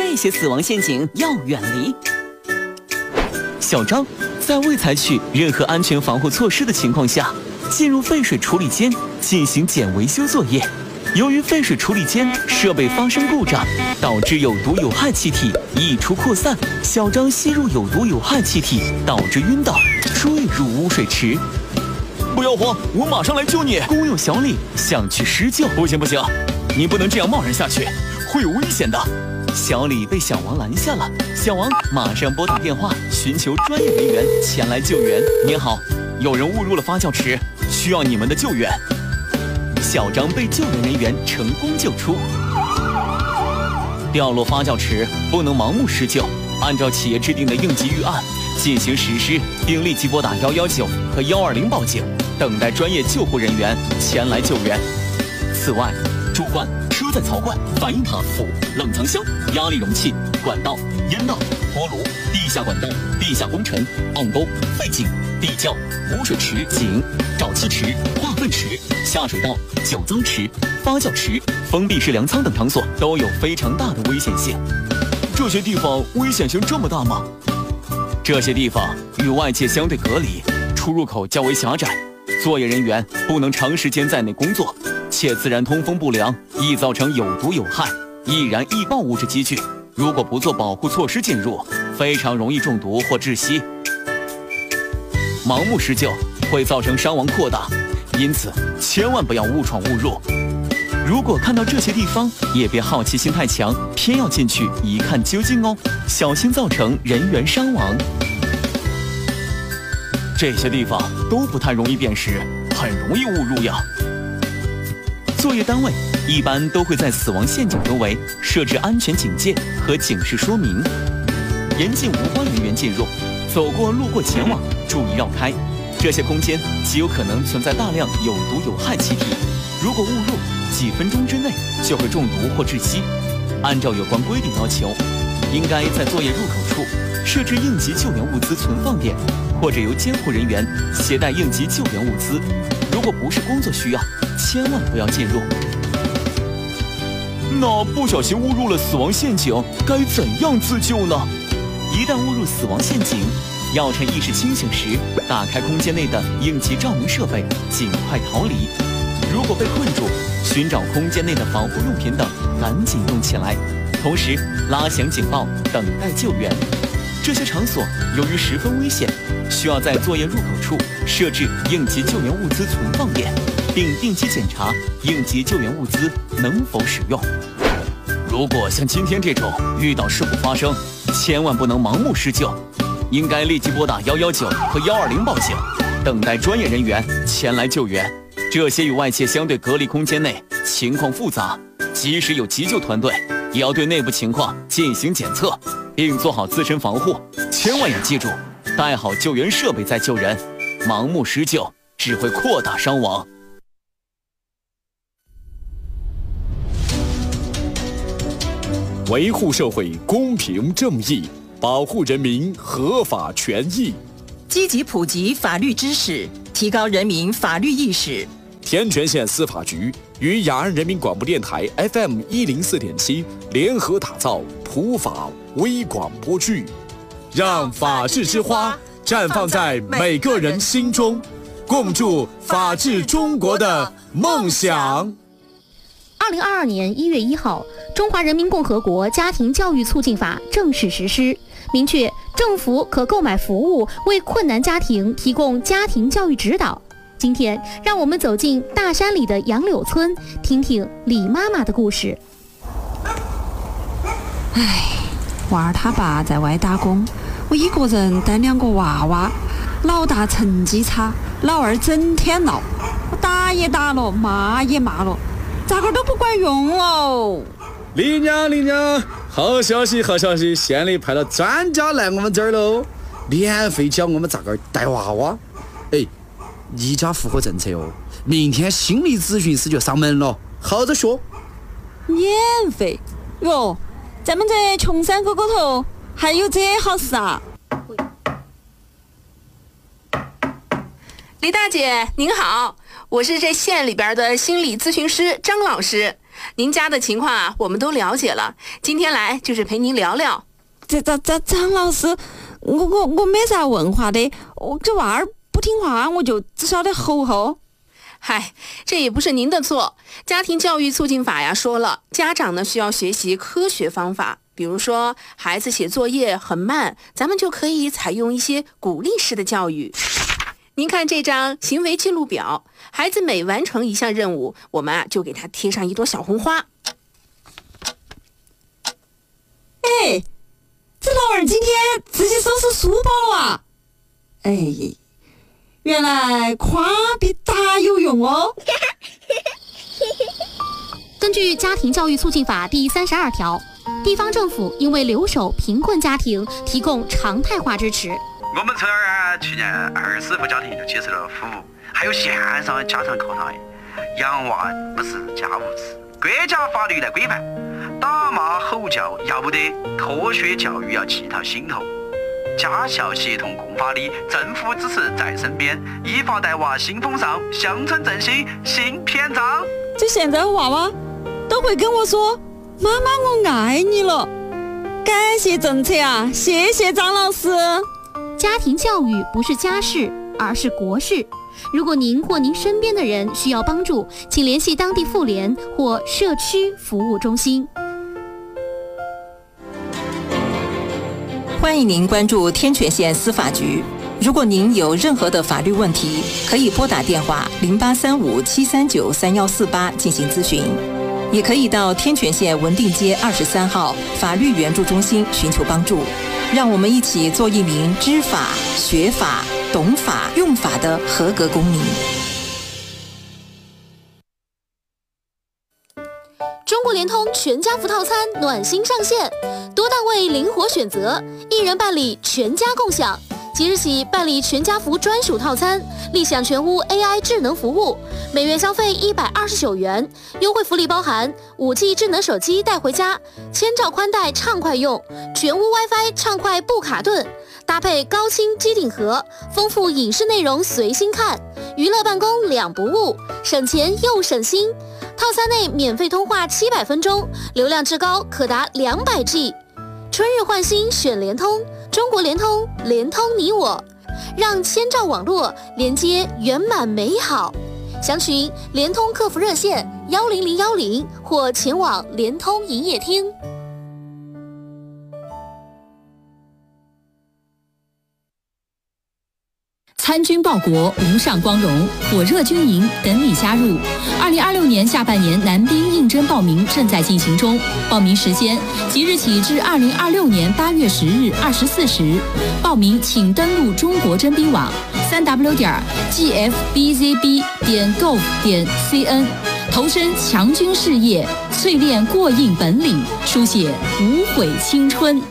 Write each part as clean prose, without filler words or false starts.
这些死亡陷阱要远离。小张在未采取任何安全防护措施的情况下，进入废水处理间进行简维修作业。由于废水处理间设备发生故障，导致有毒有害气体溢出扩散，小张吸入有毒有害气体，导致晕倒，坠入污水池。不要慌，我马上来救你！工友小李想去施救。不行，你不能这样贸然下去，会有危险的。小李被小王拦下了，小王马上拨打电话寻求专业人员前来救援。您好，有人误入了发酵池，需要你们的救援。小张被救援人员成功救出。掉落发酵池不能盲目施救，按照企业制定的应急预案进行实施，并立即拨打119和120报警，等待专业救护人员前来救援。此外，主管、车载槽罐、反应塔、冷藏箱、压力容器、管道、烟道、锅炉、地下管道、地下工程、暗沟、废井、地窖、污水池、井、沼气池、化粪池、下水道、酒糟池、发酵池、封闭式粮仓等场所都有非常大的危险性。这些地方危险性这么大吗？这些地方与外界相对隔离，出入口较为狭窄，作业人员不能长时间在内工作，且自然通风不良，易造成有毒有害、易燃易爆物质积聚。如果不做保护措施进入，非常容易中毒或窒息。盲目施救会造成伤亡扩大，因此千万不要误闯误入。如果看到这些地方，也别好奇心太强，偏要进去一看究竟哦，小心造成人员伤亡。这些地方都不太容易辨识，很容易误入呀。作业单位一般都会在死亡陷阱周围设置安全警戒和警示说明，严禁无关人员进入，走过路过前往注意绕开。这些空间极有可能存在大量有毒有害气体，如果误入，几分钟之内就会中毒或窒息。按照有关规定要求，应该在作业入口处设置应急救援物资存放点，或者由监护人员携带应急救援物资。如果不是工作需要，千万不要进入。那不小心误入了死亡陷阱，该怎样自救呢？一旦误入死亡陷阱，要趁意识清醒时打开空间内的应急照明设备，尽快逃离。如果被困住，寻找空间内的防护用品等，赶紧用起来，同时拉响警报，等待救援。这些场所由于十分危险，需要在作业入口处设置应急救援物资存放点，并定期检查应急救援物资能否使用。如果像今天这种遇到事故发生，千万不能盲目施救，应该立即拨打119和120报警，等待专业人员前来救援。这些与外界相对隔离空间内情况复杂，即使有急救团队，也要对内部情况进行检测，并做好自身防护。千万要记住，带好救援设备再救人，盲目施救只会扩大伤亡。 维护社会公平正义，保护人民合法权益， 积极普及法律知识，提高人民法律意识。 天全县司法局与雅安人民广播电台 FM104.7 联合打造普法微广播剧，让法治之花绽放在每个人心中，共筑法治中国的梦想。 2022年1月1号，《中华人民共和国家庭教育促进法》正式实施，明确政府可购买服务为困难家庭提供家庭教育指导。今天，让我们走进大山里的杨柳村，听听李妈妈的故事。 娃儿他爸在外打工，我一个人带2个娃娃，老大成绩差，老二整天闹，我打也打了，骂也骂了，咋个都不管用哦。 李娘，好消息，县里派了专家来我们这儿喽，免费教我们咋个带娃娃。你家符合政策哦，明天心理咨询师就上门了，好着说。 免费哟，咱们这穷山沟沟头还有这好事啊！ 李大姐您好，我是这县里边的心理咨询师张老师， 您家的情况啊，我们都了解了。今天来就是陪您聊聊。 张老师，我没啥文化的，这娃儿不听话，我就只晓得吼。 嗨，这也不是您的错。家庭教育促进法呀说了，家长呢需要学习科学方法。比如说，孩子写作业很慢，咱们就可以采用一些鼓励式的教育。您看这张行为记录表，孩子每完成一项任务，我们就给他贴上一朵小红花。 哎，这老二今天自己收拾书包了啊！哎，原来夸比打有用哦。 根据家庭教育促进法第32条，地方政府应为留守贫困家庭提供常态化支持。 我们村儿去年20户家庭就接受了服务，还有线上家长课堂，养娃不是家务事，国家法律来规范。打骂吼叫要不得，脱学教育要记到心头。家校协同共发力，政府支持在身边，依法带娃新风尚，乡村振兴新篇章。 这现在娃娃都会跟我说：“妈妈，我爱你了。”感谢政策啊，谢谢张老师。 家庭教育不是家事，而是国事。如果您或您身边的人需要帮助，请联系当地妇联或社区服务中心。 欢迎您关注天泉县司法局。如果您有任何的法律问题，可以拨打电话0835-739-3148进行咨询，也可以到天泉县文定街23号法律援助中心寻求帮助。让我们一起做一名知法、学法、懂法、用法的合格公民。 中国联通全家福套餐暖心上线，多档位灵活选择，一人办理全家共享。即日起办理全家福专属套餐，立享全屋 AI 智能服务，每月消费129元，优惠福利包含5G 智能手机带回家，1000兆宽带畅快用，全屋 WiFi 畅快不卡顿，搭配高清机顶盒，丰富影视内容随心看，娱乐办公两不误，省钱又省心。套餐内免费通话700分钟，流量至高可达200G。春日换新选联通，中国联通，联通你我，让1000兆网络连接圆满美好。详询联通客服热线10010或前往联通营业厅。 参军报国，无上光荣，火热军营等你加入。2026年下半年男兵应征报名正在进行中，报名时间即日起至2026年8月10日24时。报名请登录中国征兵网3w.gfbzb.gov.cn， 投身强军事业，淬炼过硬本领，书写无悔青春。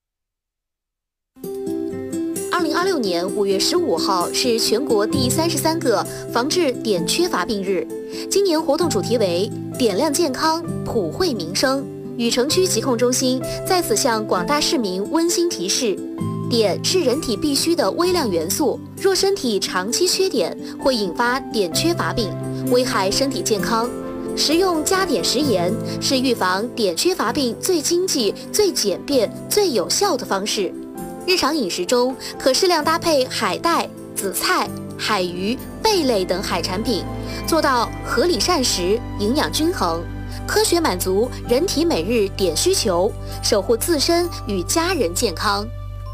2026年5月15号是全国第33个防治碘缺乏病日。今年活动主题为点亮健康，普惠民生。禹城区疾控中心在此向广大市民温馨提示：碘是人体必需的微量元素，若身体长期缺碘，会引发碘缺乏病，危害身体健康。食用加碘食盐是预防碘缺乏病最经济、最简便、最有效的方式。日常饮食中可适量搭配海带、紫菜、海鱼、贝类等海产品，做到合理膳食，营养均衡，科学满足人体每日碘需求，守护自身与家人健康。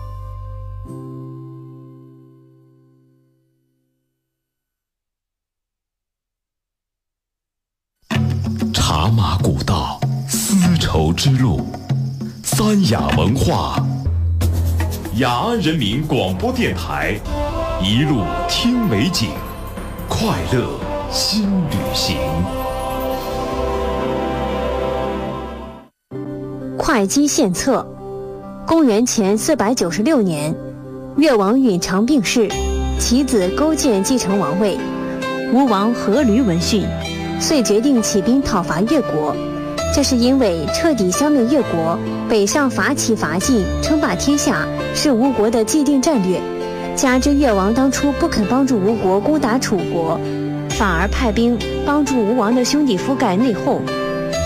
茶马古道，丝绸之路，三雅文化。雅安人民广播电台，一路听美景，快乐新旅行。 会稽献策。公元前496年，越王允常病逝，其子勾践继承王位。吴王阖闾闻讯，遂决定起兵讨伐越国。这是因为彻底消灭越国，北上伐齐伐晋，称霸天下，是吴国的既定战略。加之越王当初不肯帮助吴国攻打楚国，反而派兵帮助吴王的兄弟夫盖内讧，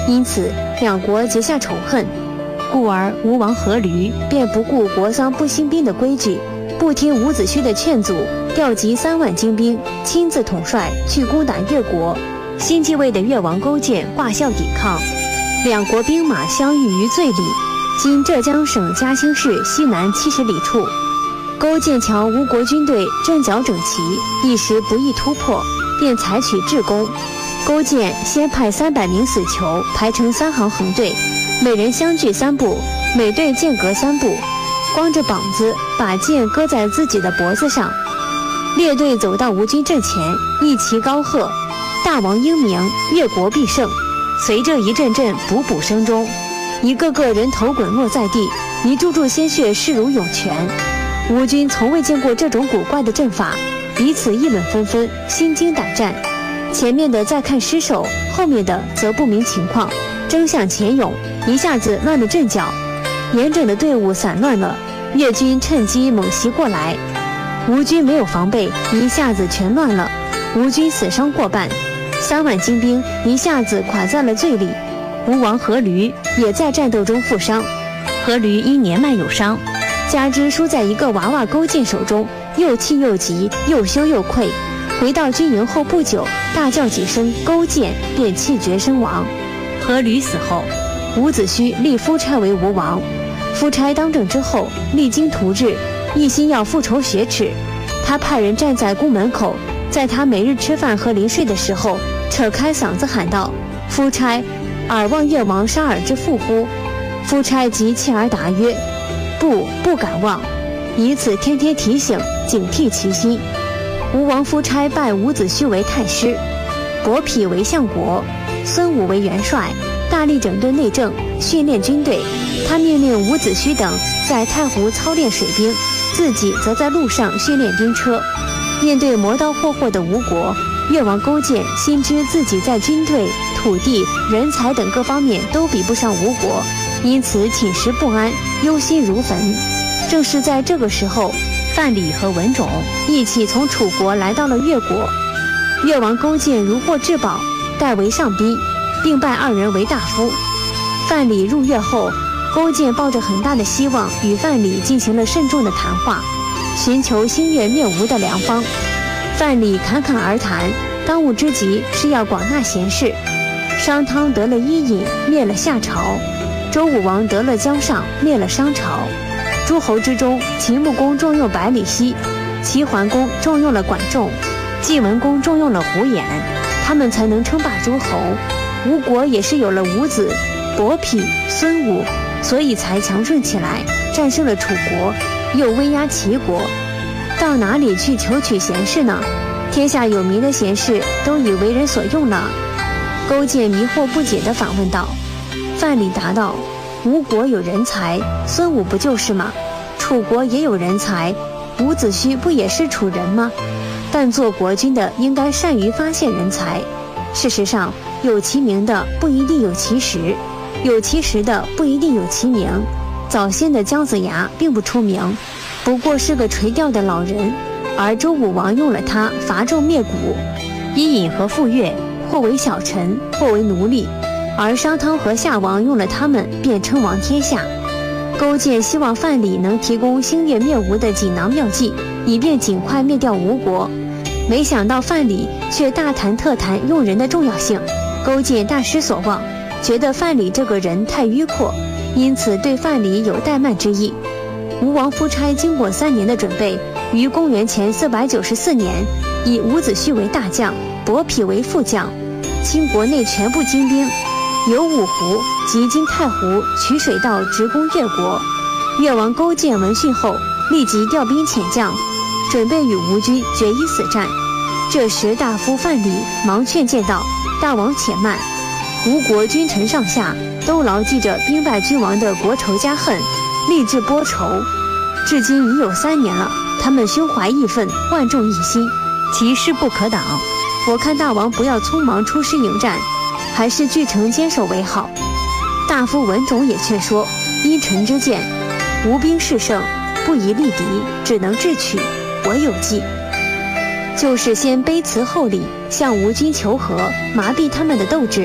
因此两国结下仇恨。故而吴王阖闾便不顾国丧不兴兵的规矩，不听伍子胥的劝阻，调集3万精兵，亲自统帅去攻打越国。新继位的越王勾践挂孝抵抗，两国兵马相遇于醉里，今浙江省嘉兴市西南70里处。勾践瞧吴国军队阵脚整齐，一时不易突破，便采取制攻。勾践先派300名死囚排成3行横队，每人相距3步，每队间隔3步，光着膀子把剑搁在自己的脖子上。列队走到吴军阵前，一齐高喝：“大王英明，越国必胜！”随着一阵阵补补声中，一个个人头滚落在地，一柱柱鲜血势如涌泉。吴军从未见过这种古怪的阵法，彼此议论纷纷，心惊胆战。前面的在看尸首，后面的则不明情况，争向前涌，一下子乱了阵脚，严整的队伍散乱了。越军趁机猛袭过来，吴军没有防备，一下子全乱了。吴军死伤过半，3万精兵一下子垮在了醉里。吴王阖闾也在战斗中负伤，阖闾因年迈有伤，加之输在一个娃娃勾践手中，又气又急，又羞又愧。回到军营后不久，大叫几声勾践，便气绝身亡。阖闾死后，伍子胥立夫差为吴王。夫差当政之后，励精图治，一心要复仇雪耻。他派人站在宫门口，在他每日吃饭和临睡的时候，扯开嗓子喊道：“夫差，尔望越王杀尔之父乎？”夫差即切而答曰：“不敢忘。”以此天天提醒，警惕其心。吴王夫差拜伍子胥为太师，伯嚭为相国，孙武为元帅，大力整顿内政，训练军队。他命令伍子胥等在太湖操练水兵，自己则在路上训练兵车。面对磨刀霍霍的吴国，越王勾践心知自己在军队、土地、人才等各方面都比不上吴国，因此寝食不安，忧心如焚。正是在这个时候，范蠡和文种一起从楚国来到了越国。越王勾践如获至宝，代为上宾，并拜2人为大夫。范蠡入越后，勾践抱着很大的希望与范蠡进行了慎重的谈话，寻求兴越灭吴的良方。范蠡侃侃而谈，当务之急是要广纳贤士。商汤得了伊尹，灭了夏朝；周武王得了姜尚，灭了商朝。诸侯之中，秦穆公重用百里奚，齐桓公重用了管仲，晋文公重用了胡衍，他们才能称霸诸侯。吴国也是有了伍子、伯嚭、孙武，所以才强盛起来，战胜了楚国，又威压齐国。到哪里去求取贤士呢？天下有名的贤士都已为人所用了。勾践迷惑不解地反问道。范蠡答道：吴国有人才，孙武不就是吗？楚国也有人才，伍子胥不也是楚人吗？但做国君的应该善于发现人才。事实上，有其名的不一定有其实，有其实的不一定有其名。早先的姜子牙并不出名，不过是个垂钓的老人，而周武王用了他伐纣灭古。伊尹和傅说或为小臣，或为奴隶，而商汤和夏王用了他们便称王天下。勾践希望范蠡能提供兴越灭吴的锦囊妙计，以便尽快灭掉吴国。没想到范蠡却大谈特谈用人的重要性，勾践大失所望，觉得范蠡这个人太迂阔，因此对范蠡有怠慢之意。吴王夫差经过3年的准备，于公元前494年，以伍子胥为大将，伯嚭为副将，倾国内全部精兵，由五湖及经太湖取水道直攻越国。越王勾践闻讯后，立即调兵遣将，准备与吴军决一死战。这时大夫范蠡忙劝谏道：大王且慢，吴国君臣上下都牢记着兵败君王的国仇家恨，立志拨仇。至今已有3年了，他们胸怀义愤，万众一心，其势不可挡。我看大王不要匆忙出师迎战，还是据城坚守为好。大夫文种也劝说：依臣之见，吴兵势盛，不宜力敌，只能智取。我有计，就是先卑辞厚礼，向吴军求和，麻痹他们的斗志，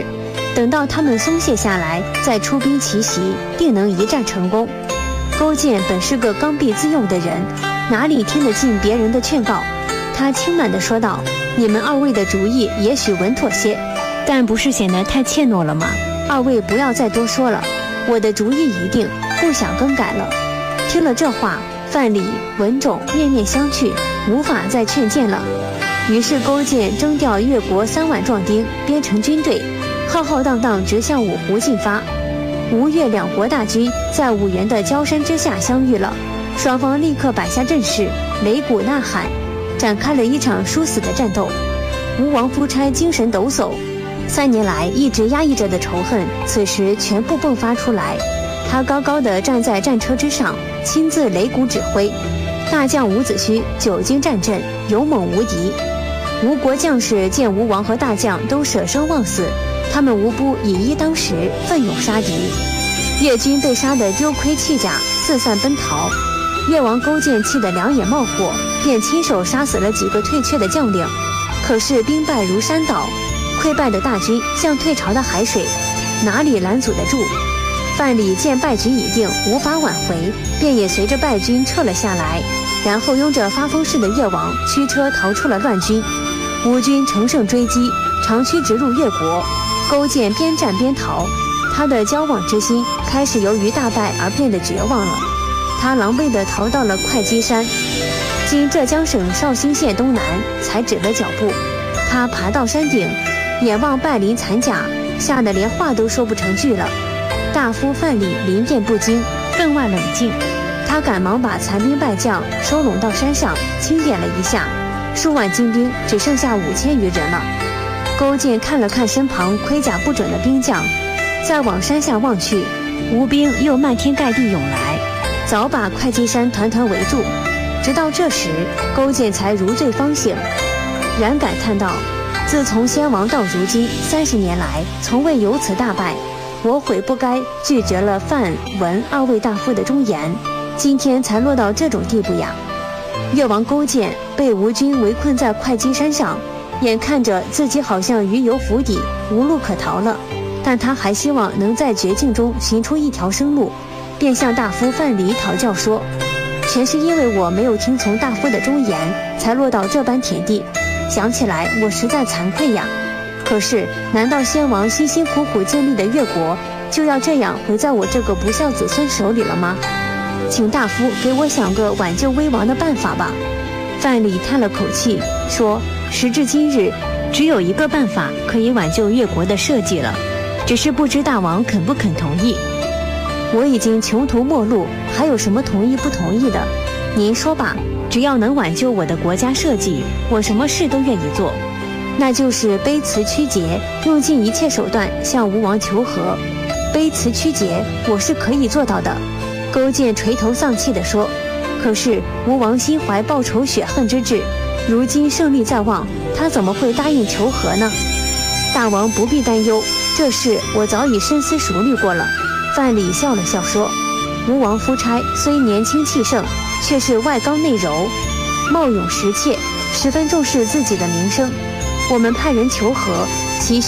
等到他们松懈下来，再出兵奇袭，定能一战成功。勾践本是个刚愎自用的人，哪里听得进别人的劝告？他轻慢地说道：“你们二位的主意也许稳妥些，但不是显得太怯懦了吗？二位不要再多说了，我的主意已定，不想更改了。”听了这话，范蠡、文种面面相觑，无法再劝谏了。于是勾践征调越国3万壮丁，编成军队，浩浩荡荡直向五湖进发。吴越两国大军在五原的交山之下相遇了，双方立刻摆下阵势，擂鼓呐喊，展开了一场殊死的战斗。吴王夫差精神抖擞，3年来一直压抑着的仇恨，此时全部迸发出来。他高高地站在战车之上，亲自擂鼓指挥。大将伍子胥久经战阵，勇猛无敌。吴国将士见吴王和大将都舍生忘死，他们无不以一当十，奋勇杀敌。越军被杀得丢盔弃甲，四散奔逃。越王勾践气得两眼冒火，便亲手杀死了几个退却的将领。可是兵败如山倒，溃败的大军像退潮的海水，哪里拦阻得住？范蠡见败局已定，无法挽回，便也随着败军撤了下来，然后拥着发疯似的越王驱车逃出了乱军。吴军乘胜追击，长驱直入越国。勾践边战边逃，他的骄妄之心开始由于大败而变得绝望了。他狼狈地逃到了会稽山，经浙江省绍兴县东南，才止了脚步。他爬到山顶，眼望败林残甲，吓得连话都说不成句了。大夫范蠡临变不惊，分外冷静。他赶忙把残兵败将收拢到山上，清点了一下，数万精兵只剩下5000余人了。勾践看了看身旁盔甲不整的兵将，再往山下望去，吴兵又漫天盖地涌来，早把会稽山团团围住。直到这时，勾践才如醉方醒，然感叹道：“自从先王到如今30年来，从未有此大败。我悔不该拒绝了范文2位大夫的忠言，今天才落到这种地步呀。”越王勾践被吴军围困在会稽山上，眼看着自己好像鱼游釜底，无路可逃了，但他还希望能在绝境中寻出一条生路，便向大夫范蠡讨教说：“全是因为我没有听从大夫的忠言，才落到这般田地，想起来我实在惭愧呀。可是难道先王辛辛苦苦建立的越国就要这样毁在我这个不孝子孙手里了吗？请大夫给我想个挽救危亡的办法吧。”范蠡叹了口气说：“时至今日，只有一个办法可以挽救越国的社稷了，只是不知大王肯不肯同意。我已经穷途末路，还有什么同意不同意的？您说吧，只要能挽救我的国家社稷，我什么事都愿意做。那就是卑辞屈节，用尽一切手段向吴王求和。卑辞屈节，我是可以做到的。”勾践垂头丧气地说：“可是吴王心怀报仇雪恨之志，如今胜利在望，他怎么会答应求和呢？”大王不必担忧，这事我早已深思熟虑过了。范蠡笑了笑说：“吴王夫差虽年轻气盛，却是外刚内柔，貌勇识切，十分重视自己的名声。我们派人求和，其